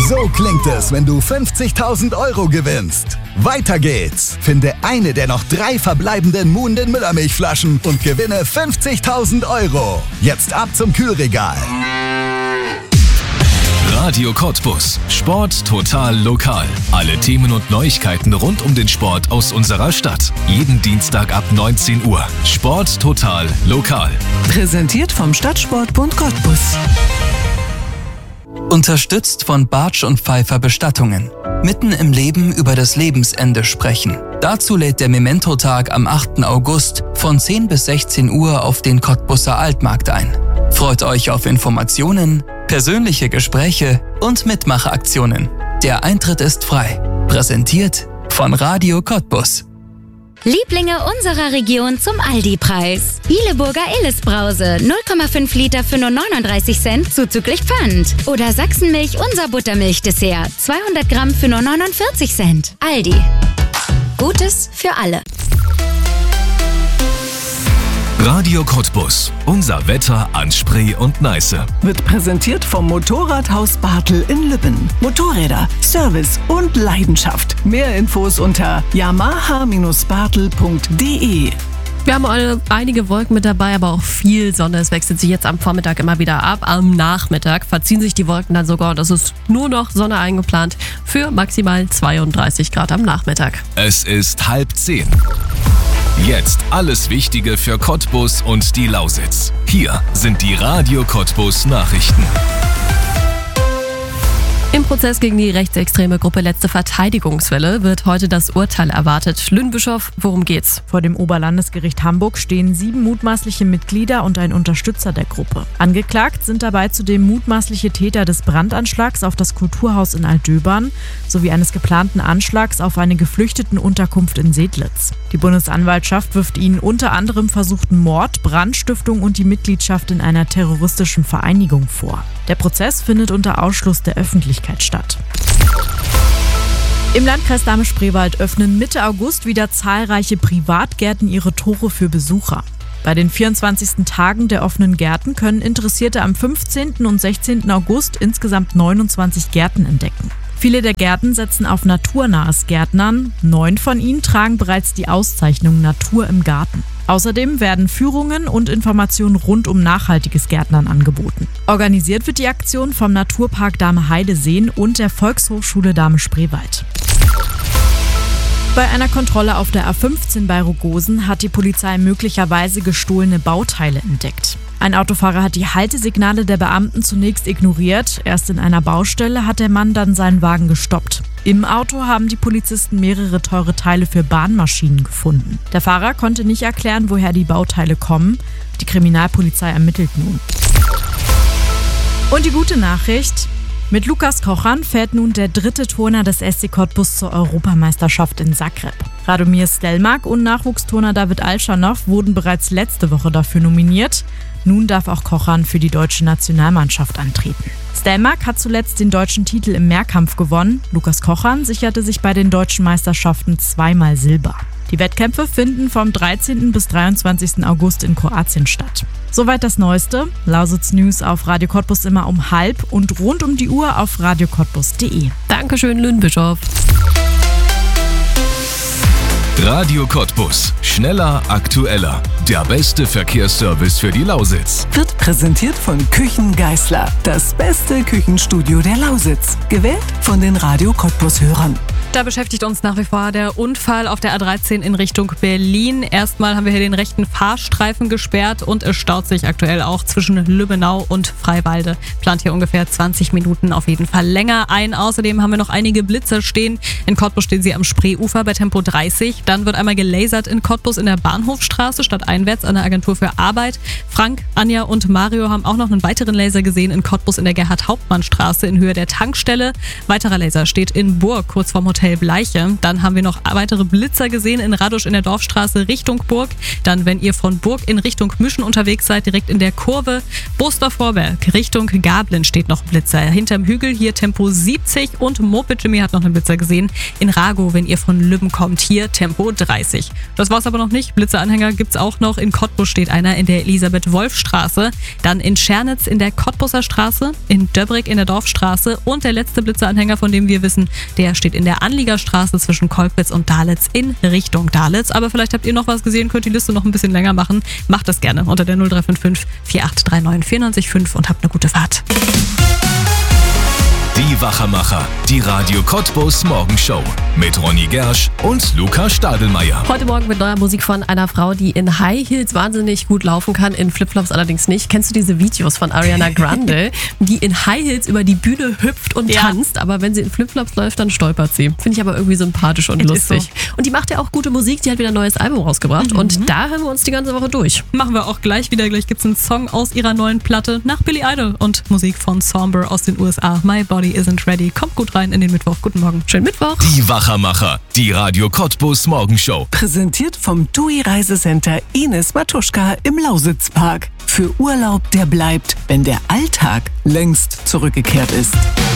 So klingt es, wenn du 50.000 € gewinnst. Weiter geht's. Finde eine der noch 3 verbleibenden Muhnden Müllermilchflaschen und gewinne 50.000 €. Jetzt ab zum Kühlregal. Radio Cottbus. Sport total lokal. Alle Themen und Neuigkeiten rund um den Sport aus unserer Stadt. Jeden Dienstag ab 19 Uhr. Sport total lokal. Präsentiert vom Stadtsportbund Cottbus. Unterstützt von Bartsch und Pfeiffer Bestattungen. Mitten im Leben über das Lebensende sprechen. Dazu lädt der Memento-Tag am 8. August von 10 bis 16 Uhr auf den Cottbuser Altmarkt ein. Freut euch auf Informationen, persönliche Gespräche und Mitmachaktionen. Der Eintritt ist frei. Präsentiert von Radio Cottbus. Lieblinge unserer Region zum Aldi-Preis. Bieleburger Illes-Brause, 0,5 Liter für nur 39 Cent zuzüglich Pfand. Oder Sachsenmilch unser Buttermilch-Dessert, 200 Gramm für nur 49 Cent. Aldi. Gutes für alle. Radio Cottbus. Unser Wetter an Spree und Neiße. Wird präsentiert vom Motorradhaus Bartel in Lübben. Motorräder, Service und Leidenschaft. Mehr Infos unter yamaha-bartel.de. Wir haben einige Wolken mit dabei, aber auch viel Sonne. Es wechselt sich jetzt am Vormittag immer wieder ab. Am Nachmittag verziehen sich die Wolken dann sogar und es ist nur noch Sonne eingeplant für maximal 32 Grad am Nachmittag. Es ist 9:30. Jetzt alles Wichtige für Cottbus und die Lausitz. Hier sind die Radio Cottbus Nachrichten. Im Prozess gegen die rechtsextreme Gruppe Letzte Verteidigungswelle wird heute das Urteil erwartet. Lynn Bischoff, worum geht's? Vor dem Oberlandesgericht Hamburg stehen 7 mutmaßliche Mitglieder und ein Unterstützer der Gruppe. Angeklagt sind dabei zudem mutmaßliche Täter des Brandanschlags auf das Kulturhaus in Altdöbern sowie eines geplanten Anschlags auf eine Geflüchtetenunterkunft in Sedlitz. Die Bundesanwaltschaft wirft ihnen unter anderem versuchten Mord, Brandstiftung und die Mitgliedschaft in einer terroristischen Vereinigung vor. Der Prozess findet unter Ausschluss der Öffentlichkeit statt. Im Landkreis Dahme-Spreewald öffnen Mitte August wieder zahlreiche Privatgärten ihre Tore für Besucher. Bei den 24. Tagen der offenen Gärten können Interessierte am 15. und 16. August insgesamt 29 Gärten entdecken. Viele der Gärten setzen auf naturnahes Gärtnern. 9 von ihnen tragen bereits die Auszeichnung Natur im Garten. Außerdem werden Führungen und Informationen rund um nachhaltiges Gärtnern angeboten. Organisiert wird die Aktion vom Naturpark Dahme-Heideseen und der Volkshochschule Dahme-Spreewald. Bei einer Kontrolle auf der A15 bei Rogosen hat die Polizei möglicherweise gestohlene Bauteile entdeckt. Ein Autofahrer hat die Haltesignale der Beamten zunächst ignoriert. Erst in einer Baustelle hat der Mann dann seinen Wagen gestoppt. Im Auto haben die Polizisten mehrere teure Teile für Bahnmaschinen gefunden. Der Fahrer konnte nicht erklären, woher die Bauteile kommen. Die Kriminalpolizei ermittelt nun. Und die gute Nachricht: Mit Lukas Kochran fährt nun der 3. Turner des SC Cottbus zur Europameisterschaft in Zagreb. Radomir Stelmach und Nachwuchsturner David Alschanow wurden bereits letzte Woche dafür nominiert. Nun darf auch Kochran für die deutsche Nationalmannschaft antreten. Stelmach hat zuletzt den deutschen Titel im Mehrkampf gewonnen. Lukas Kochran sicherte sich bei den deutschen Meisterschaften 2-mal Silber. Die Wettkämpfe finden vom 13. bis 23. August in Kroatien statt. Soweit das Neueste. Lausitz News auf Radio Cottbus immer um 12:30 und rund um die Uhr auf radiocottbus.de. Dankeschön, Lynn Bischoff. Radio Cottbus. Schneller, aktueller. Der beste Verkehrsservice für die Lausitz. Wird präsentiert von Küchen Geisler. Das beste Küchenstudio der Lausitz. Gewählt von den Radio Cottbus-Hörern. Da beschäftigt uns nach wie vor der Unfall auf der A13 in Richtung Berlin. Erstmal haben wir hier den rechten Fahrstreifen gesperrt und es staut sich aktuell auch zwischen Lübbenau und Freiwalde. Plant hier ungefähr 20 Minuten auf jeden Fall länger ein. Außerdem haben wir noch einige Blitzer stehen. In Cottbus stehen sie am Spreeufer bei Tempo 30. Dann wird einmal gelasert in Cottbus in der Bahnhofstraße stadteinwärts an der Agentur für Arbeit. Frank, Anja und Mario haben auch noch einen weiteren Laser gesehen in Cottbus in der Gerhard-Hauptmann-Straße in Höhe der Tankstelle. Weiterer Laser steht in Burg kurz vorm Hotel Hotel Bleiche. Dann haben wir noch weitere Blitzer gesehen in Radosch in der Dorfstraße Richtung Burg. Dann, wenn ihr von Burg in Richtung Müschen unterwegs seid, direkt in der Kurve Boster-Vorberg Richtung Gablen steht noch ein Blitzer. Hinterm Hügel hier Tempo 70 und Moped Jimmy hat noch einen Blitzer gesehen. In Ragow, wenn ihr von Lübben kommt, hier Tempo 30. Das war's aber noch nicht. Blitzeranhänger gibt's auch noch. In Cottbus steht einer in der Elisabeth-Wolf-Straße. Dann in Schernitz in der Cottbuser Straße, in Döbrig in der Dorfstraße und der letzte Blitzeranhänger, von dem wir wissen, der steht in der Anliegerstraße zwischen Kolkwitz und Dalitz in Richtung Dalitz. Aber vielleicht habt ihr noch was gesehen, könnt die Liste noch ein bisschen länger machen. Macht das gerne unter der 0355 4839 94,5 und habt eine gute Fahrt. Die Wachermacher, die Radio Cottbus Morgenshow mit Ronny Gersch und Luca Stadelmeier. Heute Morgen mit neuer Musik von einer Frau, die in High Heels wahnsinnig gut laufen kann, in Flipflops allerdings nicht. Kennst du diese Videos von Ariana Grande, die in High Heels über die Bühne hüpft und tanzt, aber wenn sie in Flipflops läuft, dann stolpert sie. Finde ich aber irgendwie sympathisch und lustig. So. Und die macht ja auch gute Musik, die hat wieder ein neues Album rausgebracht und da hören wir uns die ganze Woche durch. Machen wir auch gleich wieder. Gleich gibt es einen Song aus ihrer neuen Platte nach Billy Idol und Musik von Somber aus den USA. My Body Isn't Ready. Kommt gut rein in den Mittwoch. Guten Morgen. Schönen Mittwoch. Die Wachermacher, die Radio Cottbus Morgenshow. Präsentiert vom TUI Reisecenter Ines Matuschka im Lausitzpark. Für Urlaub, der bleibt, wenn der Alltag längst zurückgekehrt ist.